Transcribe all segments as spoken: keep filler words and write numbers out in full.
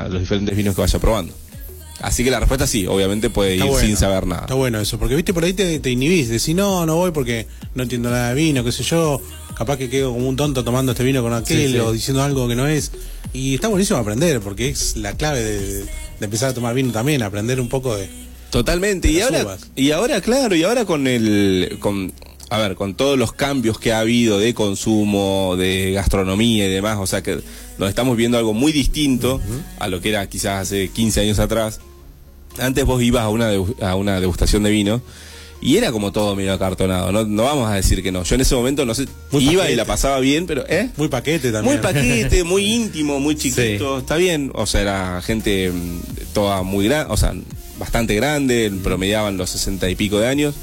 a los diferentes vinos que vaya probando. Así que la respuesta sí, obviamente puede Está ir bueno, sin saber nada. Está bueno eso, porque viste por ahí te, te inhibís, decís no, no voy porque no entiendo nada de vino, qué sé yo, capaz que quedo como un tonto tomando este vino con aquel, sí, sí. o diciendo algo que no es. Y está buenísimo aprender, porque es la clave de, de empezar a tomar vino también, aprender un poco de... Totalmente, de y ahora, uvas. y ahora, claro, y ahora con el... con A ver, con todos los cambios que ha habido de consumo, de gastronomía y demás, o sea que nos estamos viendo algo muy distinto uh-huh. a lo que era quizás hace quince años atrás. Antes vos ibas a una, a una degustación de vino y era como todo medio acartonado, no, no vamos a decir que no. Yo en ese momento no sé, muy iba paquete. Y la pasaba bien, pero ¿eh? Muy paquete también. Muy paquete, muy íntimo, muy chiquito, sí. Está bien, o sea, era gente toda muy grande, o sea, bastante grande, promediaban los sesenta y pico de años.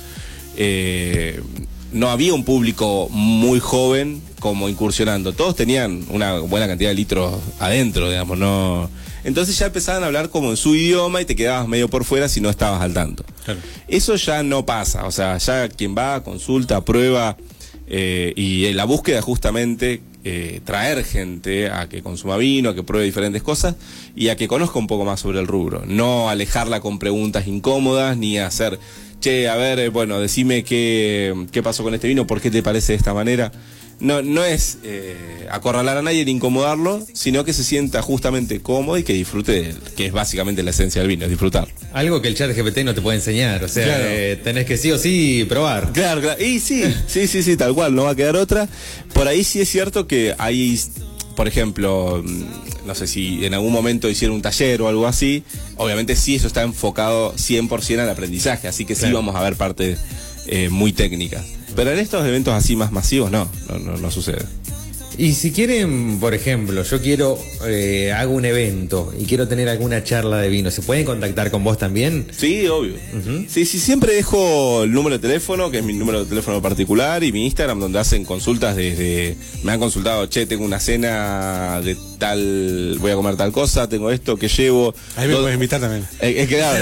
Eh, no había un público muy joven como incursionando, todos tenían una buena cantidad de litros adentro, digamos, no. Entonces ya empezaban a hablar como en su idioma y te quedabas medio por fuera si no estabas al tanto. Claro. Eso ya no pasa, o sea, ya quien va, consulta, prueba, eh, y en la búsqueda justamente eh, traer gente a que consuma vino, a que pruebe diferentes cosas y a que conozca un poco más sobre el rubro, no alejarla con preguntas incómodas ni hacer... Che, a ver, bueno, decime qué, qué pasó con este vino, por qué te parece de esta manera. No, no es eh, acorralar a nadie ni incomodarlo, sino que se sienta justamente cómodo y que disfrute de él, que es básicamente la esencia del vino, es disfrutar. Algo que el chat G P T no te puede enseñar, o sea, claro. eh, tenés que sí o sí probar. Claro, claro, y sí, sí, sí, sí, tal cual, no va a quedar otra. Por ahí sí es cierto que hay... Por ejemplo, no sé si en algún momento hicieron un taller o algo así, obviamente sí eso está enfocado cien por ciento al aprendizaje, así que sí claro. Vamos a ver partes eh, muy técnicas. Pero en estos eventos así más masivos no, no, no, no sucede. Y si quieren, por ejemplo, yo quiero, eh, hago un evento y quiero tener alguna charla de vino, ¿se pueden contactar con vos también? Sí, obvio. Uh-huh. Sí, sí, siempre dejo el número de teléfono, que es mi número de teléfono particular, y mi Instagram, donde hacen consultas desde... Me han consultado, che, tengo una cena de tal... Voy a comer tal cosa, tengo esto, ¿qué llevo? Ahí me todo... puedes invitar también. Es eh, que claro,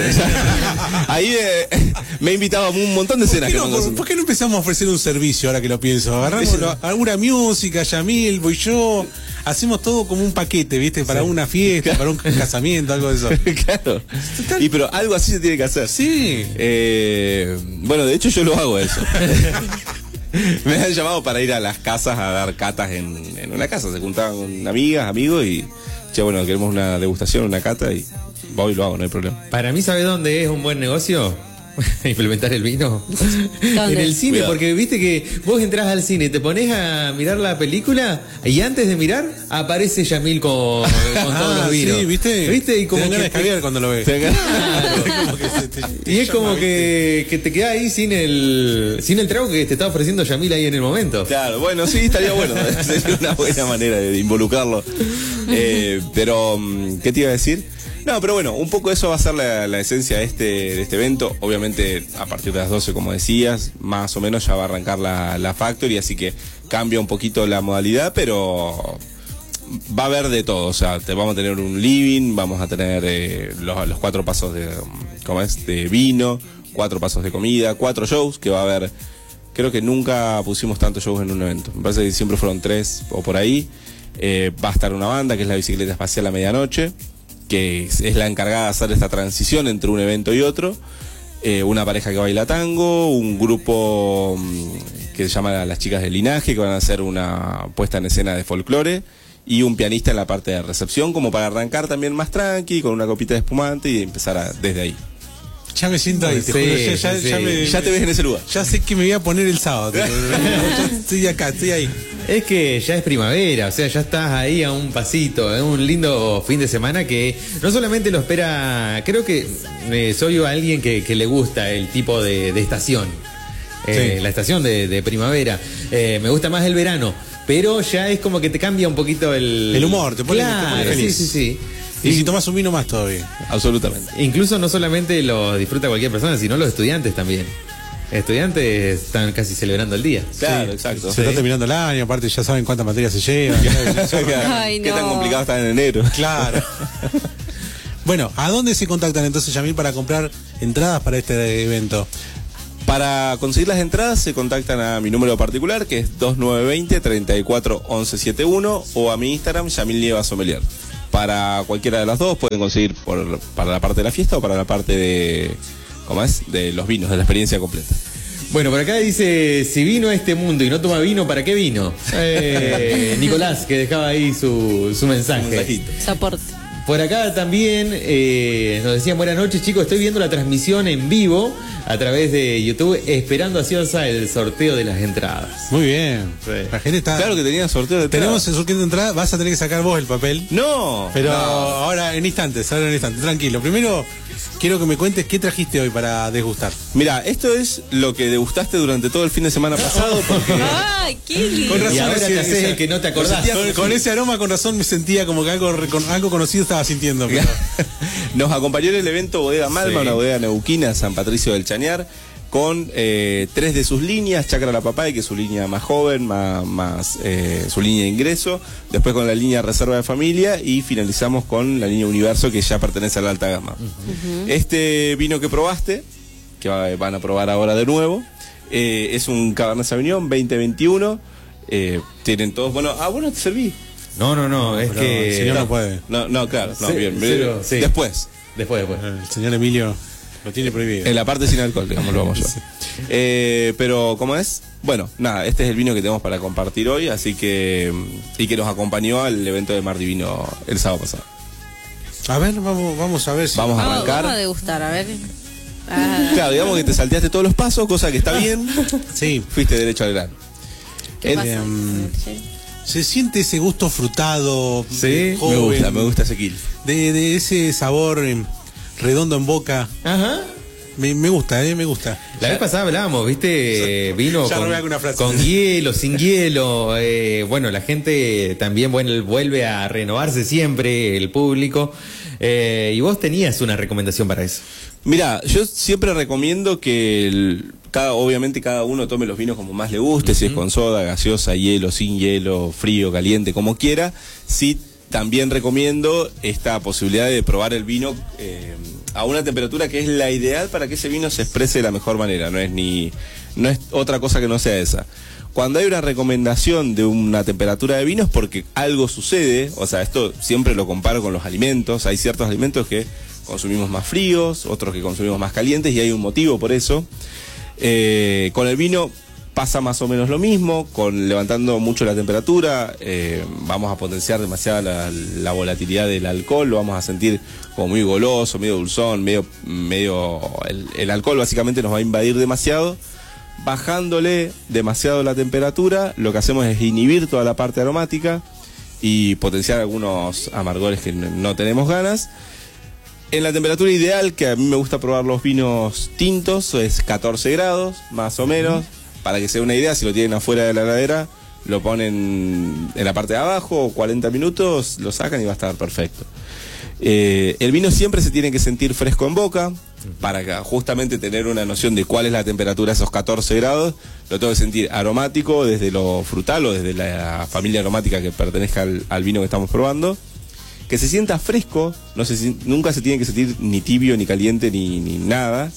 ahí eh, me he invitado a un montón de cenas. ¿Por qué, no, por, ¿por qué no empezamos a ofrecer un servicio ahora que lo pienso? Agarramos lo, alguna música, Yamil, voy yo, hacemos todo como un paquete, ¿viste? Para sí. Una fiesta, para un casamiento, algo de eso. Claro. Y pero algo así se tiene que hacer. Sí. Eh, bueno, de hecho yo lo hago eso. Me han llamado para ir a las casas a dar catas en, en una casa. Se juntaban con amigas, amigos y, che, bueno, queremos una degustación, una cata y voy y lo hago, no hay problema. Para mí, ¿sabe dónde es un buen negocio? Implementar el vino en el cine. Cuidado. Porque viste que vos entras al cine, te pones a mirar la película y antes de mirar aparece Yamil con, con todos ah, los vinos. Sí, ¿viste? ¿Viste? Y como te dan que ganas de cuando lo ves. Claro. Como que se te, te y es llama, como que, que te quedás ahí sin el sin el trago que te está ofreciendo Yamil ahí en el momento. Claro, bueno, sí, estaría bueno. Sería una buena manera de involucrarlo. Eh, pero, ¿qué te iba a decir? No, pero bueno, un poco eso va a ser la, la esencia de este, de este evento. Obviamente, a partir de las doce, como decías, más o menos ya va a arrancar la, la Factory, así que cambia un poquito la modalidad, pero va a haber de todo. O sea, te, vamos a tener un living, vamos a tener eh, los, los cuatro pasos de, ¿cómo es? De vino, cuatro pasos de comida, cuatro shows, que va a haber... Creo que nunca pusimos tantos shows en un evento. Me parece que siempre fueron tres o por ahí. Eh, va a estar una banda, que es la Bicicleta Espacial a medianoche, que es la encargada de hacer esta transición entre un evento y otro, eh, una pareja que baila tango, un grupo mmm, que se llama Las Chicas del Linaje, que van a hacer una puesta en escena de folclore, y un pianista en la parte de recepción, como para arrancar también más tranqui, con una copita de espumante y empezar a, desde ahí. Ya me siento ahí, te sí, juro, ya, ya, sí. ya, me, ya te ves en ese lugar. Ya sé que me voy a poner el sábado. Estoy acá, estoy ahí. Es que ya es primavera, o sea, ya estás ahí a un pasito, es un lindo fin de semana que no solamente lo espera, creo que eh, soy alguien que, que le gusta el tipo de, de estación, eh, sí. La estación de, de primavera, eh, me gusta más el verano, pero ya es como que te cambia un poquito el... El humor, te pone, claro, te pone feliz. Sí, sí, sí. Y, y si tomas un vino más todavía. Absolutamente. Incluso no solamente lo disfruta cualquier persona, sino los estudiantes también. Estudiantes están casi celebrando el día. Claro, sí, exacto. Se sí. está terminando el año, aparte ya saben cuántas materias se llevan. Ay, ¿qué no. tan complicado está en enero? Claro. Bueno, ¿a dónde se contactan entonces, Yamil, para comprar entradas para este evento? Para conseguir las entradas se contactan a mi número particular, que es dos nueve dos cero, tres cuatro uno uno siete uno, o a mi Instagram, Yamil Nieva Sommelier. para cualquiera de las dos, pueden conseguir por, para la parte de la fiesta o para la parte de, ¿cómo es? De los vinos, de la experiencia completa. Bueno, por acá dice, si vino a este mundo y no toma vino, ¿para qué vino? Eh, Nicolás, que dejaba ahí su, su mensaje. Soporte. Por acá también eh, nos decían buenas noches, chicos, estoy viendo la transmisión en vivo a través de YouTube, esperando ansiosa el sorteo de las entradas. Muy bien. Sí. La gente está... Claro que tenía sorteo de entrada. Tenemos el sorteo de entrada, vas a tener que sacar vos el papel. No. Pero no. ahora en instantes, ahora en instantes, tranquilo. Primero quiero que me cuentes qué trajiste hoy para degustar. Mira, esto es lo que degustaste durante todo el fin de semana pasado porque... ¡Ay, qué lindo! Con razón, Y ahora ese- te haces ese- el que no te acordás. Con, con ese aroma, con razón, me sentía como que algo, recon- algo conocido estaba sintiendo. Pero... Nos acompañó en el evento Bodega Malma, Sí. una bodega neuquina, San Patricio del Chañar, con eh, tres de sus líneas, Chacra La Papaya, que es su línea más joven, más, más eh, su línea de ingreso, después con la línea Reserva de Familia y finalizamos con la línea Universo, que ya pertenece a la alta gama. Uh-huh. Este vino que probaste, que va, van a probar ahora de nuevo, eh, es un Cabernet Sauvignon veinte veintiuno, eh, tienen todos, bueno, ah, bueno, te serví. No, no, no, es Pero que... el señor no puede. No, no, claro, no, Sí, bien, cero, bien. sí. Después. Después, después. El señor Emilio lo tiene prohibido. En la parte sin alcohol, digamos, lo vamos yo. Eh, pero, ¿cómo es? Bueno, nada, este es el vino que tenemos para compartir hoy, así que... Y que nos acompañó al evento de Mar Divino el sábado pasado. A ver, vamos, vamos a ver si... Vamos a Vamos, arrancar. vamos a degustar, a ver. Ah. Claro, digamos que te salteaste todos los pasos, cosa que está bien. Sí. Fuiste derecho al grano. ¿Qué El- pasa? em, Sí. Se siente ese gusto frutado, Sí, de Me joven, gusta, me gusta ese kill. de, de ese sabor em, redondo en boca. Ajá. Me, me gusta, eh, me gusta. La vez pasada hablábamos, ¿viste? Vino Ya con, robé alguna frase. con hielo, sin hielo. eh, bueno, la gente también bueno, vuelve a renovarse siempre, el público. Eh, y vos tenías una recomendación para eso. Mira, yo siempre recomiendo que el- cada, obviamente cada uno tome los vinos como más le guste, uh-huh. si es con soda, gaseosa, hielo, sin hielo, frío, caliente, como quiera. Sí, también recomiendo esta posibilidad de probar el vino eh, a una temperatura que es la ideal para que ese vino se exprese de la mejor manera. No es ni, no es otra cosa que no sea esa. Cuando hay una recomendación de una temperatura de vino es porque algo sucede, o sea, esto siempre lo comparo con los alimentos. Hay ciertos alimentos que consumimos más fríos, otros que consumimos más calientes y hay un motivo por eso. Eh, con el vino pasa más o menos lo mismo, con levantando mucho la temperatura, eh, vamos a potenciar demasiado la, la volatilidad del alcohol, lo vamos a sentir como muy goloso, medio dulzón, medio, medio el, el alcohol básicamente nos va a invadir demasiado. Bajándole demasiado la temperatura, lo que hacemos es inhibir toda la parte aromática y potenciar algunos amargores que no, no tenemos ganas. En la temperatura ideal, que a mí me gusta probar los vinos tintos, es catorce grados, más o menos. Para que se dé una idea, si lo tienen afuera de la heladera, lo ponen en la parte de abajo, cuarenta minutos, lo sacan y va a estar perfecto. Eh, el vino siempre se tiene que sentir fresco en boca, para que, justamente tener una noción de cuál es la temperatura a esos catorce grados. Lo tengo que sentir aromático desde lo frutal o desde la familia aromática que pertenezca al, al vino que estamos probando. Que se sienta fresco, no se, nunca se tiene que sentir ni tibio, ni caliente, ni, ni nada,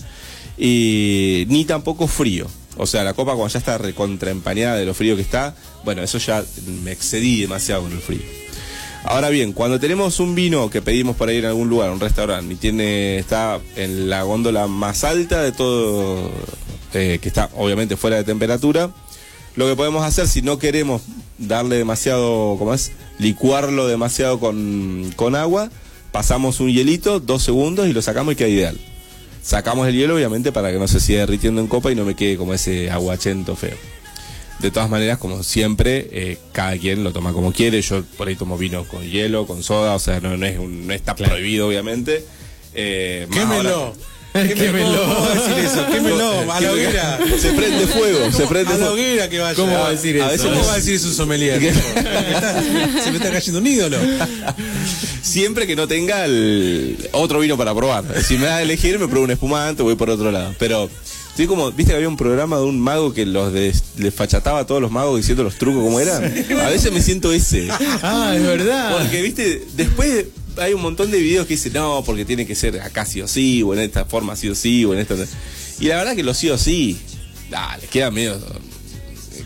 y, ni tampoco frío. O sea, la copa cuando ya está recontraempañada de lo frío que está, bueno, eso ya me excedí demasiado con el frío. Ahora bien, cuando tenemos un vino que pedimos por ahí en algún lugar, un restaurante, y tiene está en la góndola más alta de todo, eh, que está obviamente fuera de temperatura, lo que podemos hacer si no queremos darle demasiado, ¿cómo es? Licuarlo demasiado con, con agua, pasamos un hielito, dos segundos y lo sacamos y queda ideal. Sacamos el hielo obviamente para que no se siga derritiendo en copa y no me quede como ese aguachento feo. De todas maneras, como siempre, eh, cada quien lo toma como quiere. Yo por ahí tomo vino con hielo, con soda, o sea, no, no, es un, no está claro. prohibido obviamente. Eh, ¡Quémelo! Quémelo. ¿Cómo va a decir eso? Quémelo, a la hoguera. Se prende fuego, se prende A la fuego. hoguera que vaya. ¿Cómo va a decir A eso? veces, ¿cómo va a decir eso sommelier? Se me está- se me está cayendo un ídolo. Siempre que no tenga el otro vino para probar. Si me da a elegir, me pruebo un espumante, voy por otro lado. Pero estoy como, viste que había un programa de un mago que los de, les fachataba a todos los magos diciendo los trucos como eran. A veces me siento ese. Ah, es verdad. Porque, viste, después hay un montón de videos que dicen, no, porque tiene que ser acá sí o sí, o en esta forma sí o sí, o en esta... Y la verdad que lo sí o sí, dale, queda medio...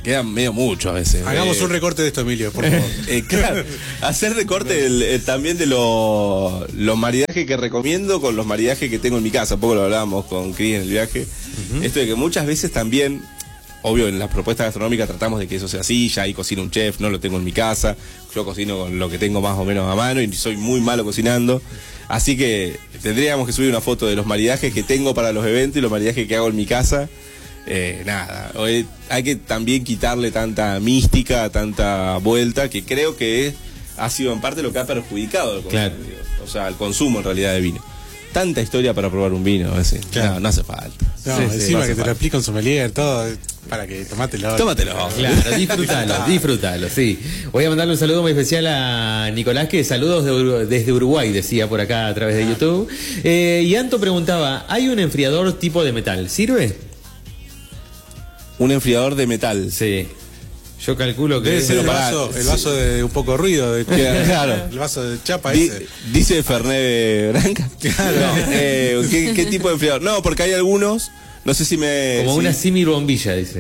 queda medio mucho a veces. Hagamos eh, un recorte de esto, Emilio, por favor. eh, claro, hacer recorte del, eh, también de lo- los maridajes que recomiendo con los maridajes que tengo en mi casa. Un poco lo hablábamos con Cris en el viaje. Uh-huh. Esto de que muchas veces también, obvio, en las propuestas gastronómicas tratamos de que eso sea así, ya ahí cocina un chef, no lo tengo en mi casa, yo cocino con lo que tengo más o menos a mano y soy muy malo cocinando. Así que tendríamos que subir una foto de los maridajes que tengo para los eventos y los maridajes que hago en mi casa. Eh, nada, hoy hay que también quitarle tanta mística, tanta vuelta, que creo que ha sido en parte lo que ha perjudicado el consumo, Claro. o sea, el consumo en realidad de vino. Tanta historia para probar un vino, a veces. Claro. No, no hace falta. No, Sí, sí, encima no hace que te lo falta. explica un sommelier, todo, para que tomátelo. Tómatelo. Claro, disfrútalo, disfrútalo, sí. Voy a mandarle un saludo muy especial a Nicolás, que saludos de Ur- desde Uruguay, decía por acá a través de YouTube. Eh, y Anto preguntaba, ¿hay un enfriador tipo de metal? ¿Sirve? Un enfriador de metal. Sí. Yo calculo que... Debe ser el Pero pará, vaso, el sí. vaso de un poco de ruido. De, Claro. El vaso de chapa Di- ese. dice Fernet Branca. Claro. No, eh, ¿qué, qué tipo de enfriador? No, porque hay algunos, no sé si me... Como si- una símil bombilla, dice.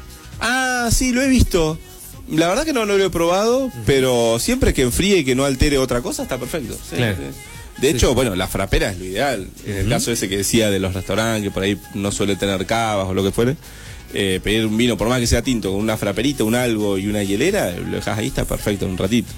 Ah, sí, lo he visto. La verdad que no, no lo he probado, pero siempre que enfríe y que no altere otra cosa, está perfecto. Sí, Claro. sí. De hecho, bueno, la frapera es lo ideal. En el caso ese que decía de los restaurantes, que por ahí no suele tener cavas o lo que fuere, eh, pedir un vino, por más que sea tinto, con una fraperita, un algo y una hielera, lo dejas ahí, está perfecto, en un ratito.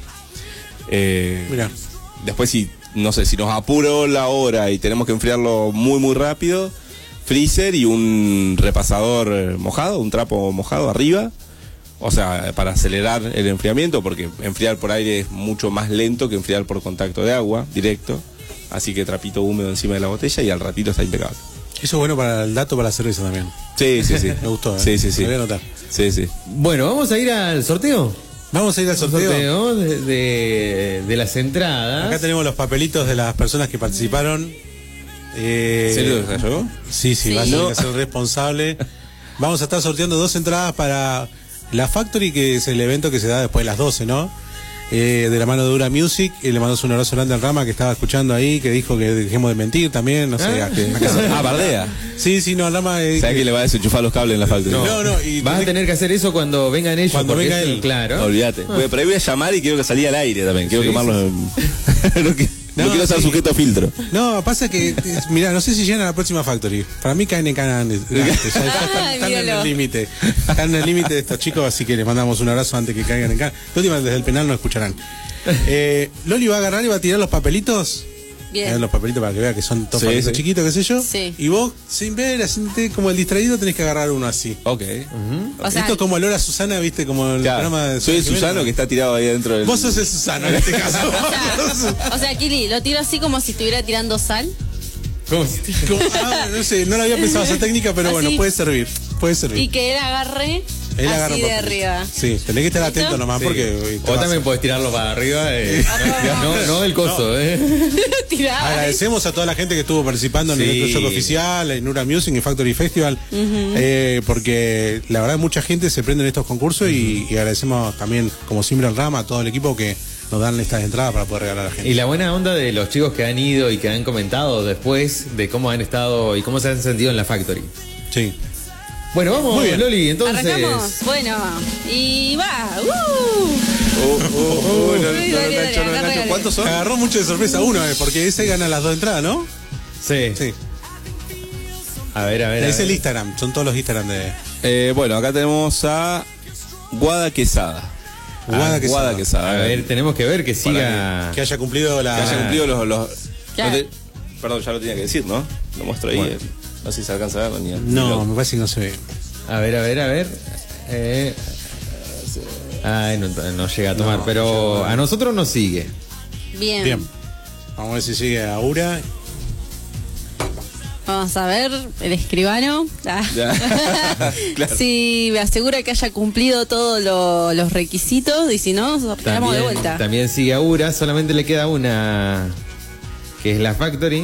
Eh, Mirá. Después, si, no sé, si nos apuró la hora y tenemos que enfriarlo muy, muy rápido, freezer y un repasador eh, mojado, un trapo mojado arriba. O sea, para acelerar el enfriamiento, porque enfriar por aire es mucho más lento que enfriar por contacto de agua, directo. Así que trapito húmedo encima de la botella y al ratito está impecable. Eso es bueno para el dato para la cerveza también. Sí, sí, sí. Me gustó, ¿eh? Sí, sí, sí. Lo voy a anotar. Sí, sí. Bueno, vamos a ir al sorteo. Vamos a ir al sorteo. Sorteo de, de, de las entradas. Acá tenemos los papelitos de las personas que participaron. Eh, ¿En serio se llegó? Sí, sí, Sí. va a tener No. que ser responsable. Vamos a estar sorteando dos entradas para la Factory, que es el evento que se da después de las doce, ¿no? Eh, de la mano de Dura Music. Y le mandamos un abrazo grande al Rama, que estaba escuchando ahí, que dijo que dejemos de mentir también. No sé, Ah. a que- Ah, bardea. Sí, sí, no, el Rama. eh, ¿Sabes que le va a desenchufar los cables en la factoría? No, no, y Vas a tener que hacer eso cuando vengan ellos. Cuando porque venga es- él. Claro. Olvídate. Bueno, pero ahí voy a llamar y quiero que salga al aire también. Quiero Sí, quemarlos. en- no, qui- no No, quiero ser sí. sujeto a filtro. No, pasa que, mira, no sé si llegan a la próxima Factory. Para mí caen en Canadá. Ya, ya están, Ay, están en el míralo. límite. Están en el límite de estos chicos, así que les mandamos un abrazo antes que caigan en Canadá. La última, desde el penal no escucharán. Eh, Loli va a agarrar y va a tirar los papelitos. Bien. Tirar los papelitos para que vea que son todos Sí, papelitos sí. chiquitos, qué sé yo. Sí. Y vos, sin ver, así, como el distraído, tenés que agarrar uno así. Ok. O sea, Esto es como el hora Susana, viste, como el Claro. programa de Soy el Susana Susano que está tirado ahí adentro del. Vos sos el Susano en este caso. o sea, Kili, lo tiro así como si estuviera tirando sal. ¿Cómo se- Como- ah, no sé, no lo había pensado esa técnica, pero bueno, Así. puede servir. Puede servir. Y que él agarre Él agarra así de papel. arriba. Sí, tenés que estar atento ¿Listo? nomás Sí. porque. uy, te O vas también a- podés tirarlo para arriba. eh, no, no del coso, ¿eh? Tirar. Agradecemos a toda la gente que estuvo participando en Sí. el electroshock oficial, en Nura Music y Factory Festival, eh, porque la verdad mucha gente se prende en estos concursos y, y agradecemos también, como siempre, al Rama, a todo el equipo que nos dan estas entradas para poder regalar a la gente. Y la buena onda de los chicos que han ido y que han comentado después de cómo han estado y cómo se han sentido en la Factory. Sí. Bueno, vamos, Muy bien. Loli, entonces. Arrancamos. Bueno, y va. ¡Uh! Oh, oh, oh, no, no, Dale, no, dale, Nacho, no, dale, Nacho. dale. ¿Cuántos son? Agarró mucho de sorpresa uno, eh, porque ese gana las dos entradas, ¿no? Sí. Sí. A ver, a ver. a Es el ver. Instagram, son todos los Instagram de Eh, bueno, acá tenemos a Guada Quesada. Guada Ah, Quesada. Guada Quesada. A ver, tenemos que ver que siga. que haya cumplido la. Que haya cumplido los. los Claro. no te- perdón, ya lo tenía que decir, ¿no? Lo muestro ahí. Bueno. eh, no sé si se alcanza a ver ni ni No, lo- me parece que no se ve. A ver, a ver, a ver. Eh, Ay, no, no llega a tomar, No, pero a nosotros nos sigue. Bien. Bien. Vamos a ver si sigue Aura. Vamos a ver, el escribano. Ah. Ya. Claro. Si me asegura que haya cumplido todos lo- los requisitos y si no, esperamos de También, vuelta. también sigue Aura, solamente le queda una, que es la Factory.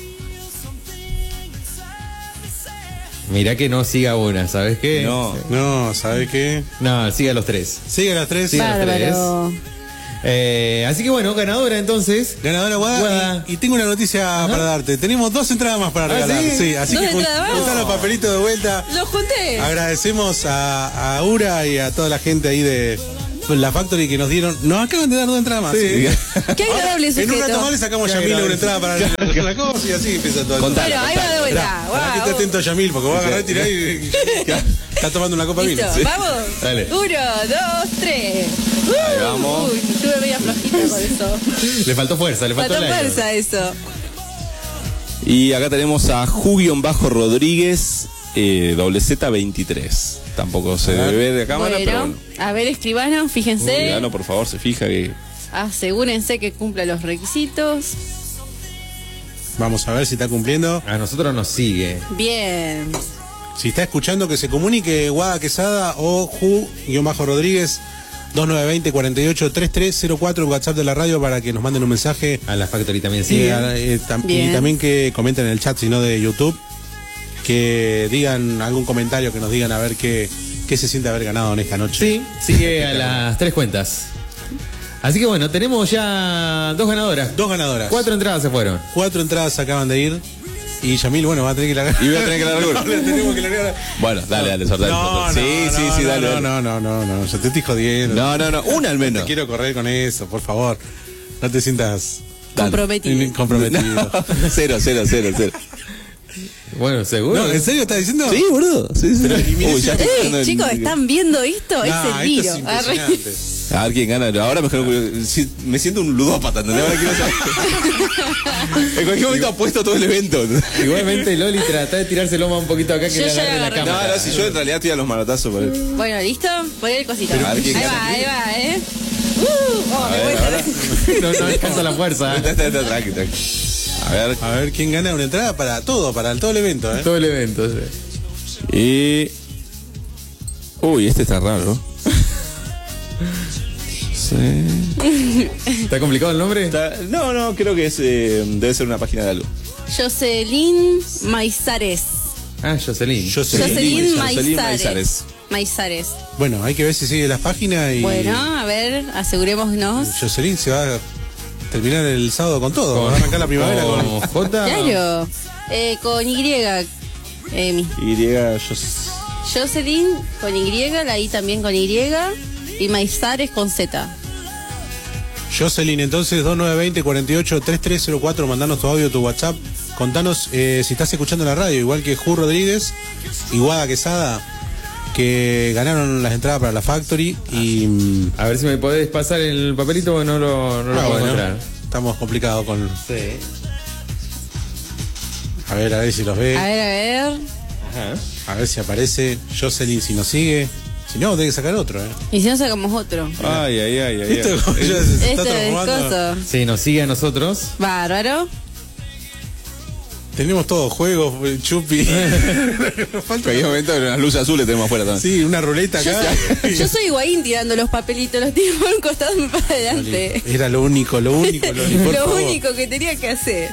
Mirá que no siga una, ¿sabes qué? No. No, ¿sabe qué? No, sigue a los tres. Sigue las tres. Sí. Bárbaro. Eh, así que bueno, ganadora entonces. Ganadora Guada. Guada. Y, y tengo una noticia Ajá. para darte. Tenemos dos entradas más para ¿Ah, regalar. sí? así ¿Dos que jun- entradas más? juntá los papelitos de vuelta. Lo junté. Agradecemos a, a Ura y a toda la gente ahí de la Factory que nos dieron. Nos acaban de dar dos entradas más. Sí. Qué agradable En un rato sujeto. más le sacamos a Qué Yamil una agradable. entrada para la cosa y así empieza todo. Contá. Bueno, ahí va de vuelta. Para que esté Wow. atento Yamil, porque va a agarrar y tirar y está tomando una copa de Listo, vino. vamos. Dale. Uno, dos, tres. Ahí vamos. Uy, estuve media flojita con eso. Le faltó fuerza, le faltó, Faltó el aire. fuerza eso. Y acá tenemos a Ju-Rodríguez, eh, doble Z veintitrés. Tampoco se debe ver de cámara, pero Bueno, bueno. a ver, escribano, fíjense. Gano, por favor, se fija que. Asegúrense que cumpla los requisitos. Vamos a ver si está cumpliendo. A nosotros nos sigue. Bien. Si está escuchando, que se comunique Guada Quesada o Ju-Rodríguez dos nueve dos cero, cuatro ocho tres tres cero cuatro, el WhatsApp de la radio para que nos manden un mensaje. A la Factory también Y, sigue. eh, tam- y Bien. también que comenten en el chat, si no de YouTube, que digan algún comentario, que nos digan a ver qué, qué se siente haber ganado en esta noche. Sí, sigue a las tres cuentas. Así que bueno, tenemos ya dos ganadoras. Dos ganadoras. Cuatro entradas se fueron. Cuatro entradas acaban de ir. Y Yamil, bueno, va a tener que largar. Y voy a tener que largar una. No, le tenemos que largar. Bueno, dale, dale, sorteo. No, no, sí, no, sí, sí, no, dale. no, dale. no, no, no, no, yo te estoy jodiendo. No, no, no, una al menos. Te quiero correr con eso, por favor. No te sientas Dale. Comprometido. comprometido. No, cero, cero, cero, cero. Bueno, seguro. No, ¿en serio estás diciendo? Sí, boludo. Sí, sí. Uy, ya estoy Ey, pensando en- chicos, ¿están viendo esto? Nah, es esto el tiro. es impresionante. A ver quién gana. Ahora mejor. si- Me siento un ludópata, ¿entendés? Ahora quiero saber. En cualquier momento apuesto todo el evento. Igualmente Loli trata de tirarse loma un poquito acá que Yo le ya agarre la agarré. No, cámara. no, si yo en realidad estoy a los manotazos por él. Bueno, ¿listo? Poné el cosito. Pero, a ahí ver quién va, gana. ahí va, ¿eh? Uh, oh, me ver, voy ahora. No, no alcanza la fuerza. Está, está, está, tranqui, tranqui. A ver. A ver quién gana una entrada para todo, para todo el evento, ¿eh? Todo el evento. Sí. Y. Uy, este está raro. Sí. ¿Está complicado el nombre? Está- No, no, creo que es, eh, debe ser una página de algo. Jocelyn Maizares. Ah, Jocelyn. Jocelyn. Jocelyn Jocelyn Maizares. Maizares. Maizares. Bueno, hay que ver si sigue las páginas y Bueno, a ver, asegurémonos. Jocelyn se va a terminar el sábado con todo. Va a arrancar la primavera con... con J. Claro. Eh, con Y, Emi. Y Jos- Jocelyn con Y, la I también con Y. Y Maizares con Z. Jocelyn, entonces, dos nueve dos cero, cuatro ocho tres tres cero cuatro, mandanos tu audio, tu WhatsApp. Contanos eh, si estás escuchando la radio, igual que Ju Rodríguez y Guada Quesada, que ganaron las entradas para la Factory. Y. mm, A ver si me podés pasar el papelito porque no lo, no lo ah, puedo bueno, encontrar. estamos complicados con. Sí. A ver, a ver si los ve. A ver, a ver. Ajá. A ver si aparece Jocelyn, si nos sigue. Si no, tenés que sacar otro, ¿eh? Y si no sacamos otro. Ay, ay, ay, ay. Esto ay. como ya se está Este es transformando. coso. Sí, nos sigue a nosotros. Bárbaro. Tenemos todos juegos, chupi. En cualquier momento las luces azules tenemos afuera también. Sí, una ruleta Yo acá. soy, yo soy Higuaín tirando los papelitos, los tiro por un costado y para adelante. Era lo único, lo único, lo único. por Lo favor. único que tenía que hacer.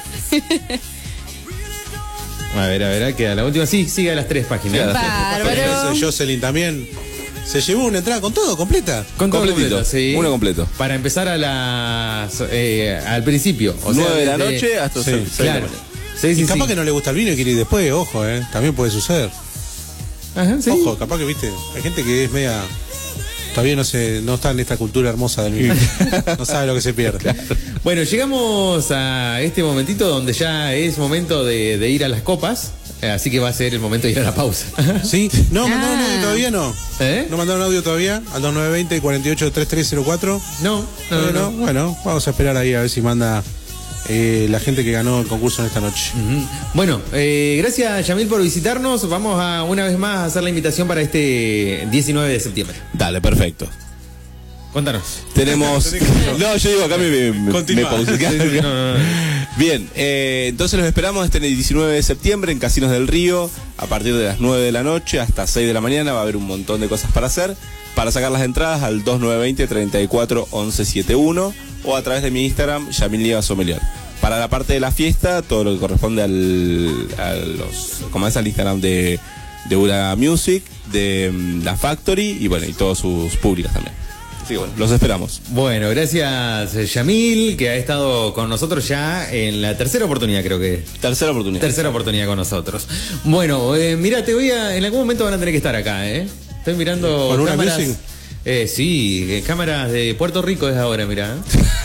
A ver, a ver, queda la última. Sí, sigue a las tres páginas. Sí, a las Bárbaro. Eso, Jocelyn también. Se llevó una entrada con todo, completa. Con todo Completito, completo, sí. uno completo. Para empezar a las eh, al principio. O sea, nueve de la desde- noche hasta Sí, seis de la Claro. mañana. Sí, sí, Y capaz sí. que no le gusta el vino y quiere ir después, ojo, eh. También puede suceder. Ajá, sí. Ojo, capaz que, viste, hay gente que es media. Todavía no se, no está en esta cultura hermosa del vino. No sabe lo que se pierde. Bueno, llegamos a este momentito donde ya es momento de, de ir a las copas. eh, Así que va a ser el momento de ir a la pausa. ¿Sí? No, mandaron Ah. audio todavía no. ¿Eh? ¿No mandaron audio todavía? Al dos nueve dos cero, cuatro ocho tres tres cero cuatro. No, no, no, Bueno, no. bueno, vamos a esperar ahí a ver si manda eh, la gente que ganó el concurso en esta noche. Ujú. Bueno, eh, gracias Yamil por visitarnos. Vamos a una vez más a hacer la invitación para este diecinueve de septiembre. Dale, perfecto. Cuéntanos. Tenemos. No, yo digo acá me, me, me Continúa. pausé. No, no, no. Bien, eh, entonces los esperamos este diecinueve de septiembre en Casinos del Río, a partir de las nueve de la noche hasta seis de la mañana. Va a haber un montón de cosas para hacer. Para sacar las entradas al dos nueve dos cero, treinta y cuatro once setenta y uno o a través de mi Instagram, Yamil Liga Sommelier. Para la parte de la fiesta, todo lo que corresponde al, a los, como es al Instagram de, de Ura Music, de mm, la Factory y bueno, y todas sus públicas también. Así que bueno, los esperamos. Bueno, gracias Yamil, que ha estado con nosotros ya en la tercera oportunidad, creo que. Tercera oportunidad. Tercera oportunidad con nosotros. Bueno, eh, mira, te voy a. En algún momento van a tener que estar acá, ¿eh? Estoy mirando. ¿Con una cámaras. music? Eh, sí, eh, cámaras de Puerto Rico es ahora, mirá.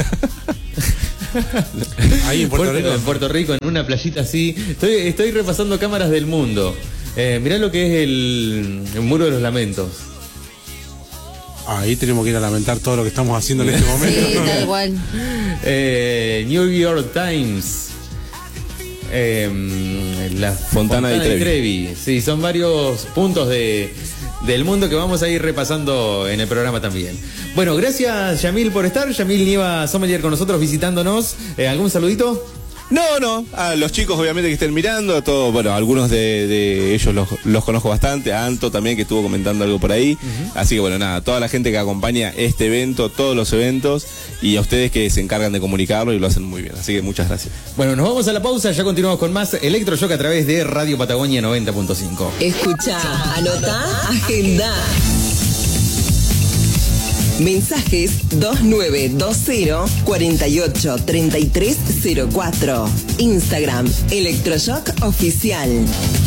Ahí en Puerto Rico. En Puerto Rico, en una playita así. Estoy, estoy repasando cámaras del mundo. Eh, mirá lo que es el, el Muro de los Lamentos. Ahí tenemos que ir a lamentar todo lo que estamos haciendo en este momento. Sí, tal cual. Eh, New York Times. Eh, la Fontana di Trevi. Sí, son varios puntos de, del mundo que vamos a ir repasando en el programa también. Bueno, gracias Yamil por estar. Yamil Nieva Sommelier con nosotros visitándonos. Eh, ¿Algún saludito? No, no, a los chicos obviamente que estén mirando, a todos, bueno, algunos de, de ellos los, los conozco bastante, a Anto también que estuvo comentando algo por ahí, uh-huh. Así que bueno, nada, toda la gente que acompaña este evento, todos los eventos, y a ustedes que se encargan de comunicarlo y lo hacen muy bien, así que muchas gracias. Bueno, nos vamos a la pausa, ya continuamos con más Electroshock a través de Radio Patagonia noventa punto cinco. Escucha, anota, agenda. Mensajes dos nueve dos cero, cuatro ocho tres tres cero cuatro. Instagram, Electroshock Oficial.